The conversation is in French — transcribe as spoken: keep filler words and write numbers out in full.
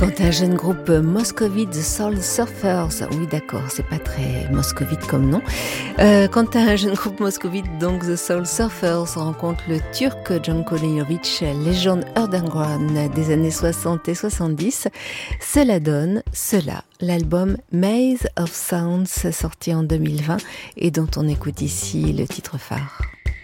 Quand un jeune groupe moscovite, The Soul Surfers, oui d'accord, c'est pas très moscovite comme nom, euh, quand un jeune groupe moscovite, donc The Soul Surfers, rencontre le turc Django Lejovic, légende underground des années soixante et soixante-dix, cela donne cela, l'album Maze of Sounds, sorti en deux mille vingt et dont on écoute ici le titre phare.